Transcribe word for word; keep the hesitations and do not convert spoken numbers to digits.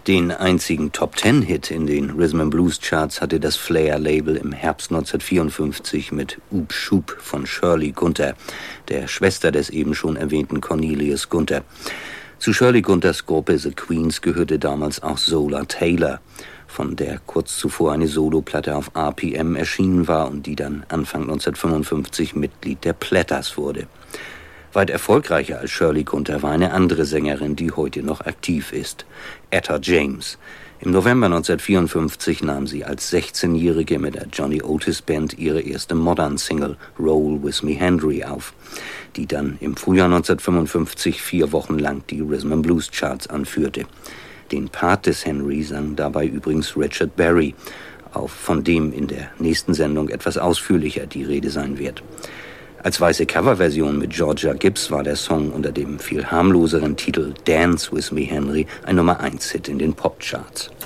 Den einzigen Top-Ten-Hit in den Rhythm-and-Blues-Charts hatte das Flair-Label im Herbst neunzehnhundertvierundfünfzig mit Oop Shoop von Shirley Gunter, der Schwester des eben schon erwähnten Cornelius Gunter. Zu Shirley Gunters Gruppe The Queens gehörte damals auch Zola Taylor, von der kurz zuvor eine Soloplatte auf R P M erschienen war und die dann Anfang neunzehnhundertfünfundfünfzig Mitglied der Platters wurde. Weit erfolgreicher als Shirley Gunter war eine andere Sängerin, die heute noch aktiv ist, Etta James. Im November neunzehnhundertvierundfünfzig nahm sie als sechzehnjährige mit der Johnny Otis Band ihre erste Modern-Single Roll With Me Henry auf, die dann im Frühjahr neunzehnhundertfünfundfünfzig vier Wochen lang die Rhythm-and-Blues-Charts anführte. Den Part des Henry sang dabei übrigens Richard Berry, auf von dem in der nächsten Sendung etwas ausführlicher die Rede sein wird. Als weiße Coverversion mit Georgia Gibbs war der Song unter dem viel harmloseren Titel Dance With Me Henry ein Nummer eins Hit in den Popcharts.